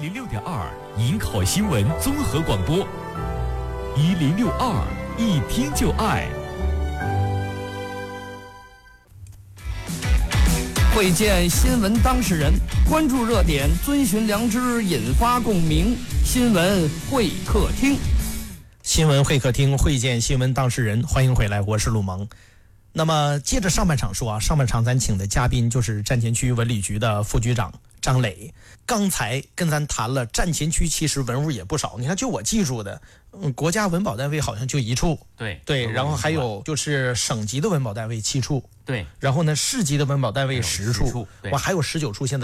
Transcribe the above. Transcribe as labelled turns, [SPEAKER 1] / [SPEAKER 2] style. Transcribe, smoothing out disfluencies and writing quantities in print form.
[SPEAKER 1] 106.2营口新闻综合广播，1062一听就爱。
[SPEAKER 2] 会见新闻当事人，关注热点，遵循良知，引发共鸣。新闻会客厅，
[SPEAKER 3] 新闻会客厅会见新闻当事人，欢迎回来，我是陆萌。那么接着上半场说啊，上半场咱请的嘉宾就是站前区文旅局的副局长张磊。刚才跟咱谈了站前区其实文物也不少，你看就我记住的，国家文保单位好像就1处，对，然后还有就是省级的文保单位7处，
[SPEAKER 4] 对，
[SPEAKER 3] 然后呢市级的文保单位10处，
[SPEAKER 4] 对，
[SPEAKER 3] 哇，还有19处现在